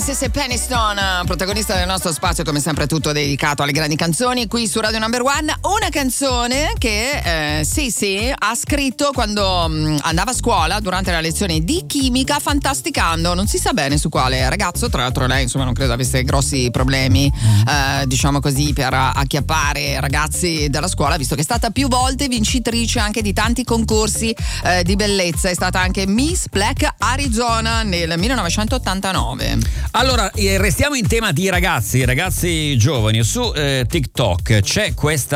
Penny Stone, protagonista del nostro spazio, come sempre tutto dedicato alle grandi canzoni qui su Radio Number One. Una canzone che Sissi ha scritto quando andava a scuola durante la lezione di chimica, fantasticando, non si sa bene su quale ragazzo. Tra l'altro lei insomma non credo avesse grossi problemi diciamo così per acchiappare ragazzi della scuola, visto che è stata più volte vincitrice anche di tanti concorsi di bellezza. È stata anche Miss Black Arizona nel 1989. Allora, restiamo in tema di ragazzi giovani. Su TikTok c'è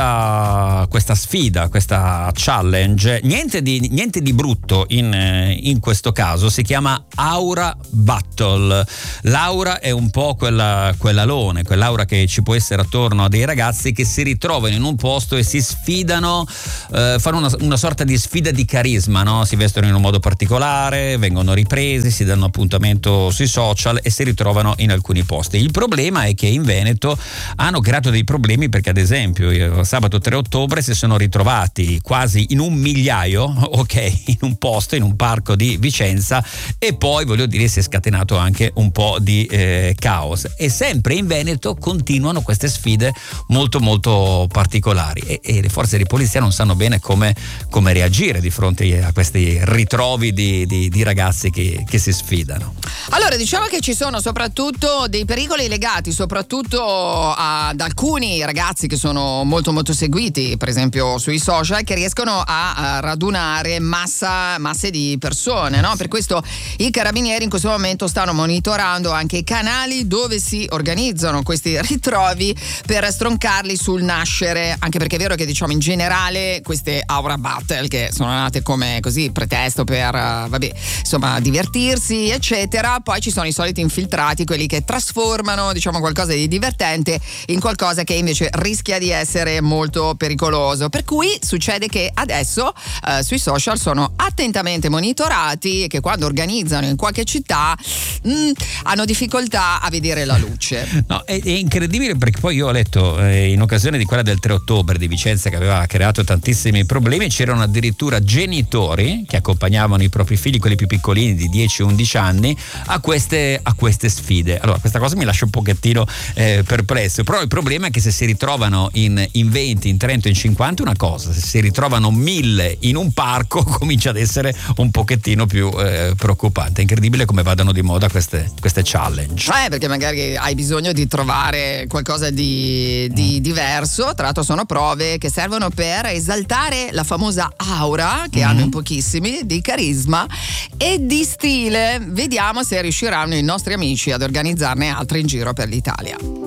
questa sfida, questa challenge, niente di brutto in questo caso, si chiama Aura Battle. L'aura è un po' quell'alone, quell'aura che ci può essere attorno a dei ragazzi che si ritrovano in un posto e si sfidano, fanno una sorta di sfida di carisma, no? Si vestono in un modo particolare, vengono ripresi, si danno appuntamento sui social e si ritrovano in alcuni posti. Il problema è che in Veneto hanno creato dei problemi perché, ad esempio, sabato 3 ottobre si sono ritrovati quasi in 1 migliaio, in un posto, in un parco di Vicenza, e poi, voglio dire, si è scatenato anche un po' di caos. E sempre in Veneto continuano queste sfide molto molto particolari e le forze di polizia non sanno bene come reagire di fronte a questi ritrovi di ragazzi che si sfidano. Allora, diciamo che ci sono soprattutto dei pericoli legati soprattutto ad alcuni ragazzi che sono molto molto seguiti, per esempio sui social, che riescono a radunare masse di persone, no? Per questo i carabinieri in questo momento stanno monitorando anche i canali dove si organizzano questi ritrovi per stroncarli sul nascere, anche perché è vero che, diciamo, in generale queste Aura Battle, che sono nate come così pretesto per divertirsi eccetera, poi ci sono i soliti infiltrati, quelli che trasformano, diciamo, qualcosa di divertente in qualcosa che invece rischia di essere molto pericoloso. Per cui succede che adesso sui social sono attentamente monitorati e che quando organizzano in qualche città hanno difficoltà a vedere la luce. No, è incredibile, perché poi io ho letto in occasione di quella del 3 ottobre di Vicenza, che aveva creato tantissimi problemi, c'erano addirittura genitori che accompagnavano i propri figli, quelli più piccolini di 10-11 anni, a queste sfide. Allora, questa cosa mi lascia un pochettino perplesso, però il problema è che se si ritrovano in 20, in 30, in 50 una cosa, se si ritrovano 1000 in un parco comincia ad essere un pochettino più preoccupante. È incredibile come vadano di moda queste challenge. Perché magari hai bisogno di trovare qualcosa di diverso. Tra l'altro sono prove che servono per esaltare la famosa aura che hanno in pochissimi, di carisma e di stile. Vediamo se riusciranno i nostri amici ad organizzarne altri in giro per l'Italia.